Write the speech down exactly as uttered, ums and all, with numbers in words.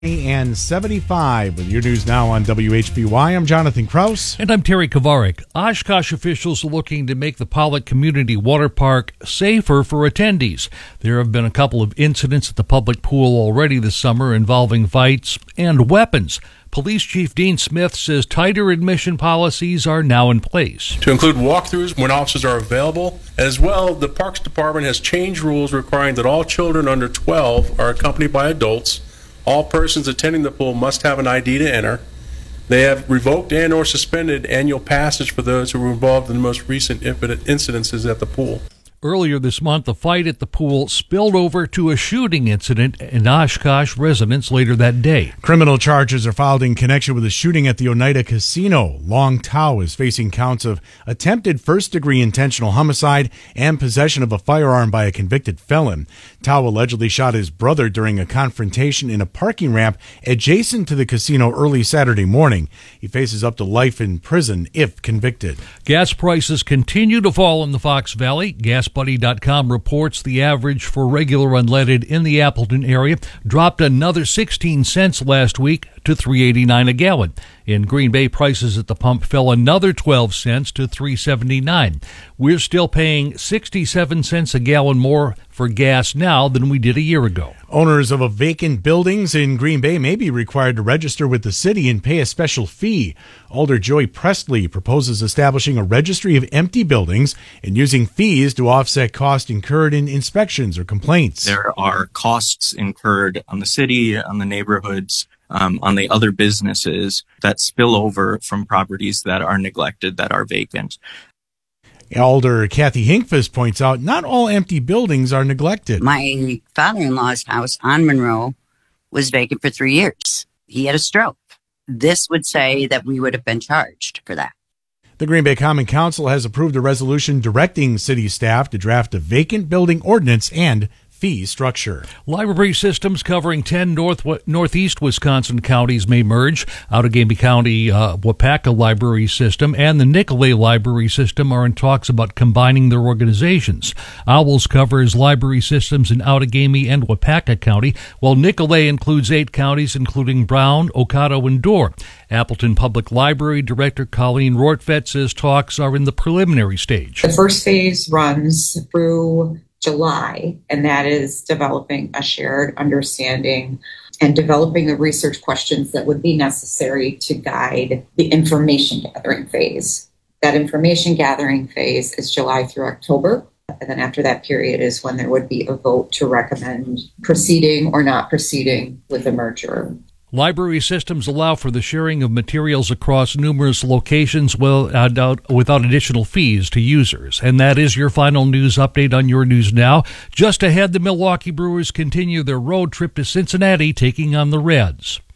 And seventy-five with your news now on W H B Y. I'm Jonathan Kraus. And I'm Terry Kovarik. Oshkosh officials are looking to make the Pollock Community Water Park safer for attendees. There have been a couple of incidents at the public pool already this summer involving fights and weapons. Police Chief Dean Smith says tighter admission policies are now in place. To include walkthroughs when officers are available. As well, the Parks Department has changed rules requiring that all children under twelve are accompanied by adults. All persons attending the pool must have an I D to enter. They have revoked and or suspended annual passage for those who were involved in the most recent incidences at the pool. Earlier this month, a fight at the pool spilled over to a shooting incident in Oshkosh residents later that day. Criminal charges are filed in connection with a shooting at the Oneida Casino. Long Tao is facing counts of attempted first-degree intentional homicide and possession of a firearm by a convicted felon. Tao allegedly shot his brother during a confrontation in a parking ramp adjacent to the casino early Saturday morning. He faces up to life in prison if convicted. Gas prices continue to fall in the Fox Valley. Gas Buddy dot com reports the average for regular unleaded in the Appleton area dropped another sixteen cents last week to three eighty-nine a gallon. In Green Bay, prices at the pump fell another twelve cents to three seventy-nine. We're still paying sixty-seven cents a gallon more for gas now than we did a year ago. Owners of a vacant buildings in Green Bay may be required to register with the city and pay a special fee. Alder Joy Presley proposes establishing a registry of empty buildings and using fees to offset costs incurred in inspections or complaints. There are costs incurred on the city, on the neighborhoods, um, on the other businesses that spill over from properties that are neglected, that are vacant. Alder Kathy Hinkfist points out not all empty buildings are neglected. My father-in-law's house on Monroe was vacant for three years. He had a stroke. This would say that we would have been charged for that. The Green Bay Common Council has approved a resolution directing city staff to draft a vacant building ordinance and fee structure. Library systems covering ten north northeast Wisconsin counties may merge. Outagamie County uh, Wapaka Library System and the Nicolet Library System are in talks about combining their organizations. Owls covers library systems in Outagamie and Wapaka County, while Nicolet includes eight counties, including Brown, Ocado, and Dorr. Appleton Public Library Director Colleen Rortvedt says talks are in the preliminary stage. The first phase runs through July, and that is developing a shared understanding and developing the research questions that would be necessary to guide the information gathering phase. That information gathering phase is July through October, and then after that period is when there would be a vote to recommend proceeding or not proceeding with the merger. Library systems allow for the sharing of materials across numerous locations without, without additional fees to users. And that is your final news update on Your News Now. Just ahead, the Milwaukee Brewers continue their road trip to Cincinnati, taking on the Reds.